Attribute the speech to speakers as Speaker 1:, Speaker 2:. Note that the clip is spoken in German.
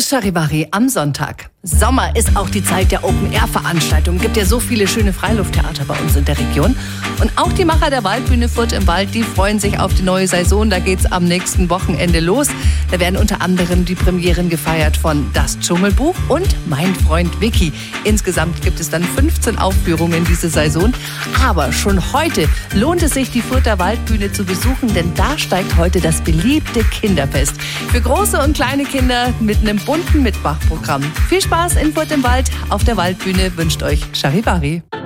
Speaker 1: ist Charivari am Sonntag. Sommer ist auch die Zeit der Open-Air-Veranstaltungen. Gibt ja so viele schöne Freilufttheater bei uns in der Region. Und auch die Macher der Waldbühne Furth im Wald, die freuen sich auf die neue Saison. Da geht's am nächsten Wochenende los. Da werden unter anderem die Premieren gefeiert von Das Dschungelbuch und Mein Freund Vicky. Insgesamt gibt es dann 15 Aufführungen diese Saison. Aber schon heute lohnt es sich, die Further Waldbühne zu besuchen, denn da steigt heute das beliebte Kinderfest. Für große und kleine Kinder mit einem bunten Mitmachprogramm. Viel Spaß in Furth im Wald. Auf der Waldbühne wünscht euch Charivari.